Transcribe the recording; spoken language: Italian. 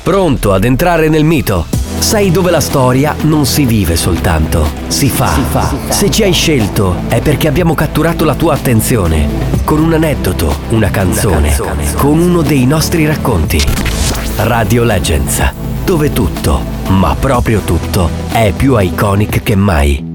Pronto ad entrare nel mito? Sai dove la storia non si vive soltanto, si fa. Se ci hai scelto è perché abbiamo catturato la tua attenzione con un aneddoto, una canzone, con uno dei nostri racconti. Radio Legends, dove tutto, ma proprio tutto, è più iconic che mai.